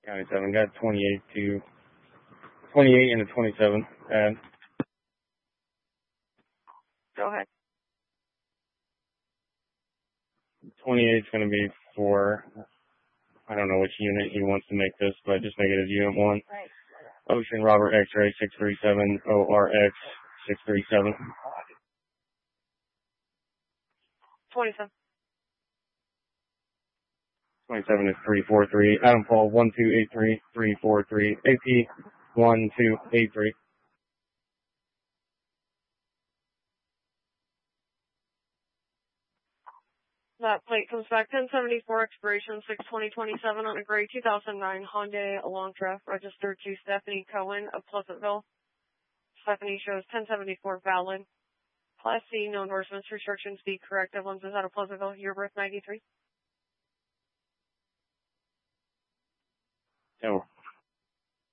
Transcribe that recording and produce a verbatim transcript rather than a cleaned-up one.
County seven, got twenty-eight to twenty-eight and a twenty-seven. Add. Go ahead. twenty-eight is going to be for, I don't know which unit he wants to make this, but just make it as unit one. Right. Ocean Robert X-ray six three seven O R X six three seven. twenty-seven. twenty-seven is three four three. Adam Paul one two eight three three four three. A P one two eight three. That plate comes back ten seventy-four, expiration six twenty twenty-seven on a gray two thousand nine Hyundai Elantra, registered to Stephanie Cohen of Pleasantville. Stephanie shows ten seventy-four valid. Class C, no endorsements, restrictions, B, corrective. One's out of Pleasantville, year birth ninety-three. Oh.